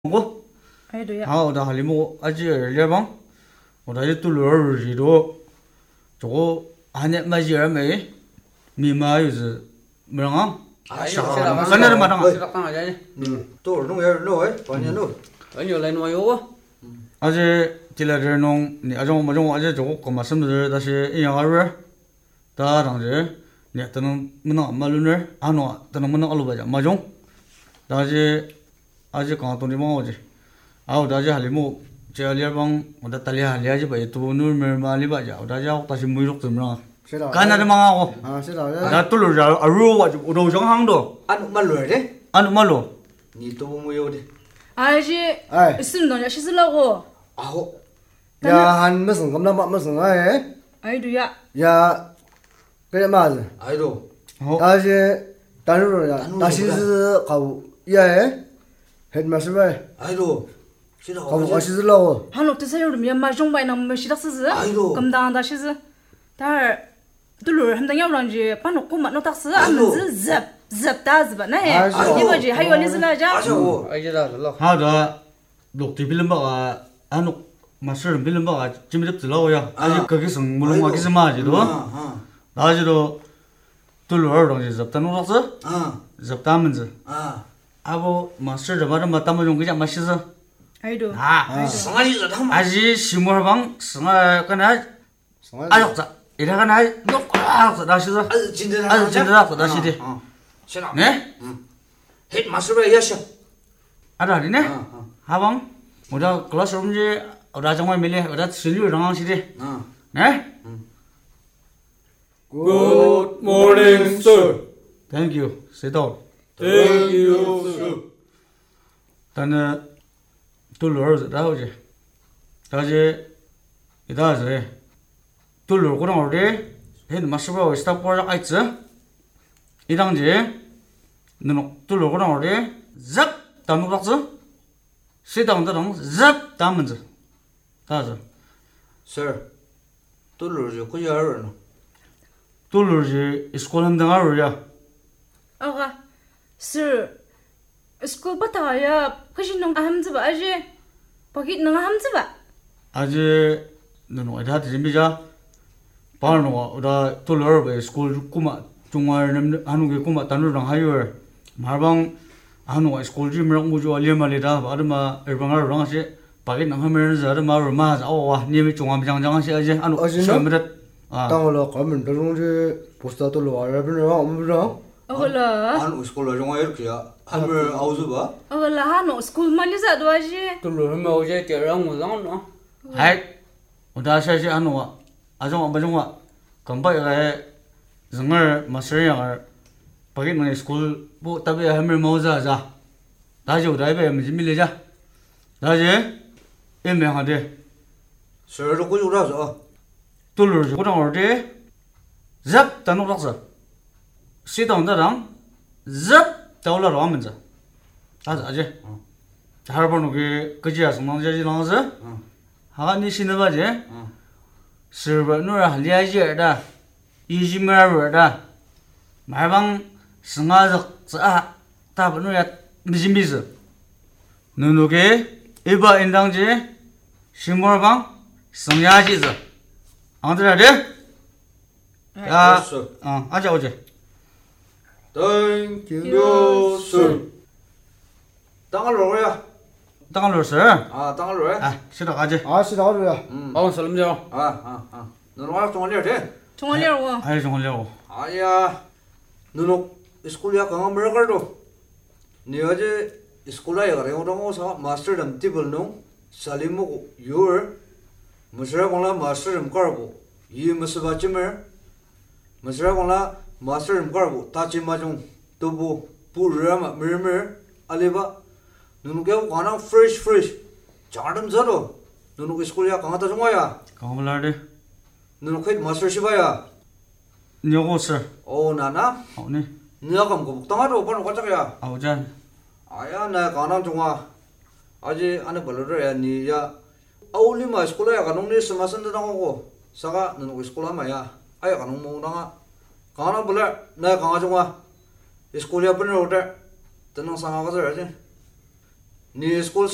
뭐? 아이도야. 나 할리모 아지 열려방. 오다지 뚫어지도 저거 안에 맞이 얼마에 미마유즈 뭐랑? 간나를 마당. 또 농에 노에 반년노. 아니요 라이노요. 아지 딜라르농 니 아종 뭐종 아지 저거 고마스들 다시 이양아르 다랑제 니 ત는 문어 말루네 아노 ત는 문어 알로바자 마종 다지 아지 강토니 뭐지 아우 다지 할리모 제알리방 오다 탈리아 할리아지 바이 투누르 메말리 바자 다지 아우 다시 무이록 듬라 간나를 망하고 나 뚫르자 아루와 오도정 항도 안 말로래? 안 말로 니또 뭐요데? 아이지. 있으면 너냐 씻으려고. 아호. 야, 한 무슨 겁나 무슨 아예? 아이도야. 야, 그래 맞아. 아이도. 다시 단으로야. 다시 가고 야에 헤드마스바이 아이도. 싫어. 가고 가시들라고. 한 어때서요? 그러면 마종바이 너무 싫었어. 아이도. 감당한다 싫어. 달 둘을 한다냐 그런지 빠놓고 맞노 닥스 하면서 즙다즈바 네. 이거지 하이원이슬라자. 아셔고. 아이제다 라. 하다 녹티 빌름바가 안옥 마스름 빌름바가 지미럽 들라고야 아직 거기서 물롱하기 좀 하지도 나지도 뚫어롱지 잡다노라서 잡다면서 아보 마스르 바르 마타모 좀 그냥 마시서 아이도. 상아지다 한 아지 시모르방 승아 까나 아역자 이래가나 녹아 다시서 아주 진짜 아주 진짜 다시디 싫어. 네 헤드 마스터 야셔. 아라리네 하방 우리가 클래스룸지 우리가 정말 밀리 우리가 실류랑 시디 네 Good morning, sir. Thank you. Sit down. Thank you, sir. Tane tulur dauje. Daje idaje. Tulur kurang orde. Hen masubra stop por aitse. Idangje. Nno tulur kurang orde. Zap tanu rakse. Sit down darang zap tamanze. Daje. Sir. 뚫르지 그야르노. tulurji iskolam dangaruya 아가 sir 스쿨 바타야 그신농 함즈바 아지 거기 능 함즈바 aje nono ada tijimija parno oda tulurbe school kuma tungwar nam anuge kuma tanurang hayor marbang anu school jimrang mujo alimalida adama erbangar rangase pagin nanghamer zara maruma awa nimi tungam jangjang se aje anu shomrat 땅으로 가면 저런지 보스타도로 와라비는 엄브라. 어글라 안 우스콜라 정화 이렇게야. 한물 아우즈 봐. 어글라 하노 스쿨 말리자도 아지 뚫로 힘에 오제 깨랑 무당 너. hai oda sa se anu ajong abajong kamba zangar masriang pagin nang school bu tabe hamer moza za daje oda be mjimileja daje emehade 서로 고유라서. tulur kurang orde zap tanu raksa sidang darang zap tawla ramanza aje harban ge kajia samang jaji langza haga ni sinabaje serba nur haliaje da ijimar da marbang sangazak sa tab nur ya mijimiz nunuge iba indangje simarbang sangyajiza 안들아래? 야, 앉아 오지. Thank you, sir. 땅을 놓으야. 땅을 넣었어. 땅을 놓으야. 싫어 가지. 시다로야. 아우 살림자. 너는 와서 동안이야 돼. 종알려고 아이 좀 하려고. 아야. 너는 스쿨이야 강한 물가도. 네 어제 스쿨에 가래 오동어서 마스터 덤 티블농 살림고 유어 Masra kongla master mkarbo, yi masba chimer. Masra kongla master mkarbo, tachi majong, tubu, purama, mirmir, aliba. Nunu kaya wana fresh. Jangadam zaro. Nunu ke school ya kangata jongaya. 강블라데. Nunu kaya master shibaya. 녀고 sir. Oh nana. 아니. Nia kam ko buktamaro pano kachakya. 아우잔. Aya na kanang jonga. Aji ane balura ya ni ya. Auli ma sekolah ya kanong ni semasan tentang aku. Saka nunggu sekolah ma ya. Ayo kanong mau nanga. Kana boleh na kanga cuma. Sekolah bener udah. Tenang sama kasar aja. Ni sekolah